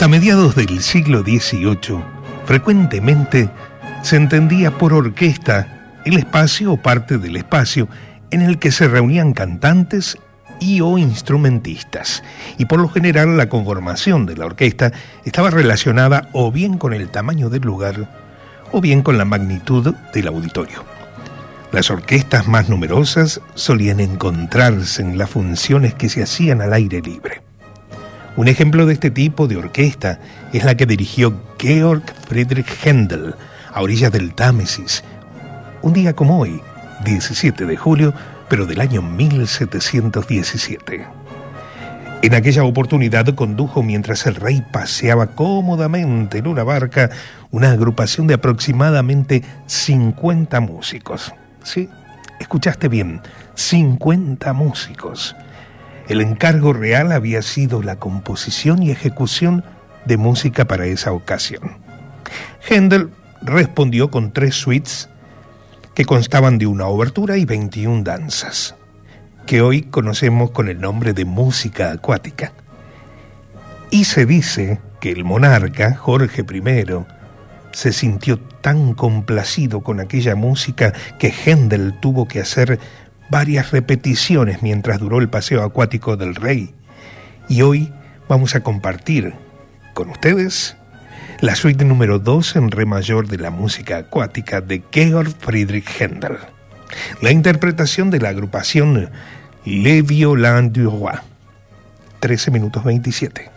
Hasta mediados del siglo XVIII, frecuentemente se entendía por orquesta el espacio o parte del espacio en el que se reunían cantantes y o instrumentistas, y por lo general la conformación de la orquesta estaba relacionada o bien con el tamaño del lugar o bien con la magnitud del auditorio. Las orquestas más numerosas solían encontrarse en las funciones que se hacían al aire libre. Un ejemplo de este tipo de orquesta es la que dirigió Georg Friedrich Händel a orillas del Támesis, un día como hoy, 17 de julio, pero del año 1717. En aquella oportunidad condujo, mientras el rey paseaba cómodamente en una barca, una agrupación de aproximadamente 50 músicos. Sí, escuchaste bien, 50 músicos. El encargo real había sido la composición y ejecución de música para esa ocasión. Händel respondió con 3 suites que constaban de una obertura y 21 danzas, que hoy conocemos con el nombre de música acuática. Y se dice que el monarca, Jorge I, se sintió tan complacido con aquella música que Händel tuvo que hacer varias repeticiones mientras duró el paseo acuático del rey. Y hoy vamos a compartir con ustedes la suite número 2 en re mayor de la música acuática de Georg Friedrich Händel. La interpretación de la agrupación Les Violons du Roi. 13 minutos 27.